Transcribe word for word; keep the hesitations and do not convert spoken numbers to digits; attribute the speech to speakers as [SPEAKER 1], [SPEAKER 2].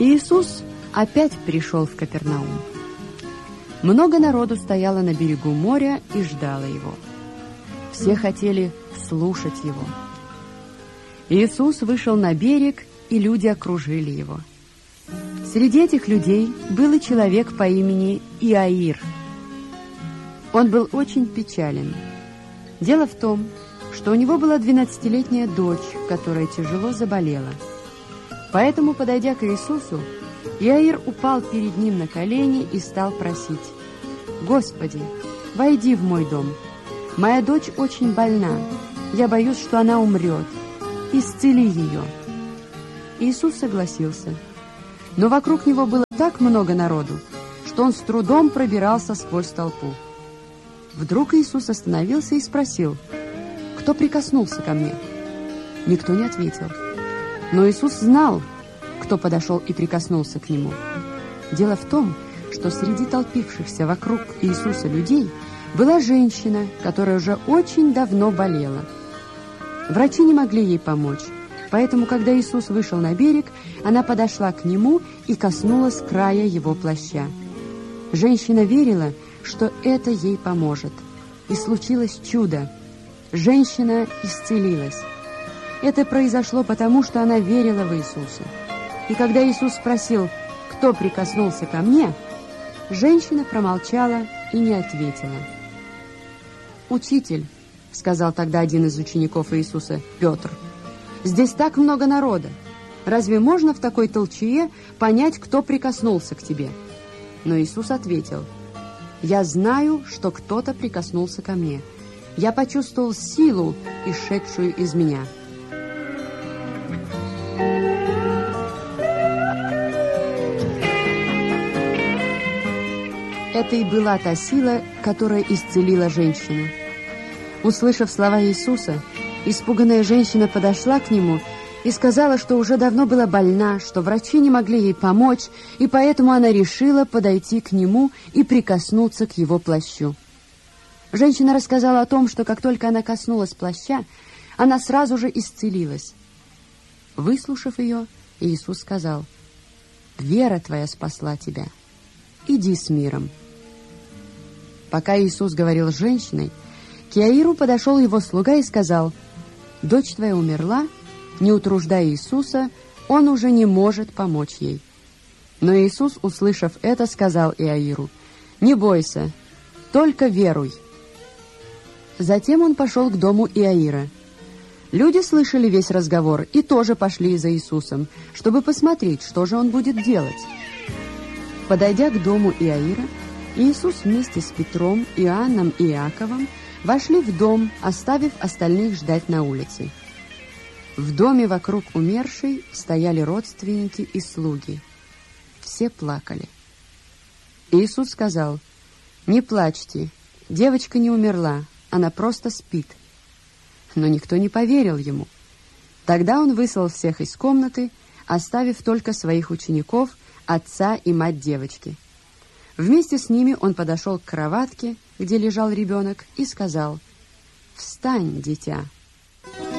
[SPEAKER 1] Иисус опять пришел в Капернаум. Много народу стояло на берегу моря и ждало его. Все хотели слушать его. Иисус вышел на берег, и люди окружили его. Среди этих людей был и человек по имени Иаир. Он был очень печален. Дело в том, что у него была двенадцатилетняя дочь, которая тяжело заболела. Поэтому, подойдя к Иисусу, Иаир упал перед ним на колени и стал просить: «Господи, войди в мой дом. Моя дочь очень больна. Я боюсь, что она умрет. Исцели ее». Иисус согласился. Но вокруг него было так много народу, что он с трудом пробирался сквозь толпу. Вдруг Иисус остановился и спросил: «Кто прикоснулся ко мне?» Никто не ответил. Но Иисус знал, кто подошел и прикоснулся к нему. Дело в том, что среди толпившихся вокруг Иисуса людей была женщина, которая уже очень давно болела. Врачи не могли ей помочь, поэтому, когда Иисус вышел на берег, она подошла к нему и коснулась края его плаща. Женщина верила, что это ей поможет. И случилось чудо. Женщина исцелилась. Это произошло потому, что она верила в Иисуса. И когда Иисус спросил: «Кто прикоснулся ко мне?», женщина промолчала и не ответила. «Учитель», — сказал тогда один из учеников Иисуса, Петр, «здесь так много народа. Разве можно в такой толчее понять, кто прикоснулся к тебе?» Но Иисус ответил: «Я знаю, что кто-то прикоснулся ко мне. Я почувствовал силу, исшедшую из меня». Это и была та сила, которая исцелила женщину. Услышав слова Иисуса, испуганная женщина подошла к нему и сказала, что уже давно была больна, что врачи не могли ей помочь, и поэтому она решила подойти к нему и прикоснуться к его плащу. Женщина рассказала о том, что как только она коснулась плаща, она сразу же исцелилась. Выслушав ее, Иисус сказал: «Вера твоя спасла тебя. Иди с миром». Пока Иисус говорил с женщиной, к Иаиру подошел его слуга и сказал: «Дочь твоя умерла». Не утруждая Иисуса, он уже не может помочь ей. Но Иисус, услышав это, сказал Иаиру: «Не бойся, только веруй». Затем он пошел к дому Иаира. Люди слышали весь разговор и тоже пошли за Иисусом, чтобы посмотреть, что же он будет делать. Подойдя к дому Иаира, Иисус вместе с Петром, Иоанном и Иаковом вошли в дом, оставив остальных ждать на улице. В доме вокруг умершей стояли родственники и слуги. Все плакали. Иисус сказал: «Не плачьте, девочка не умерла, она просто спит». Но никто не поверил ему. Тогда он выслал всех из комнаты, оставив только своих учеников, отца и мать девочки. Вместе с ними он подошел к кроватке, где лежал ребенок, и сказал: «Встань, дитя».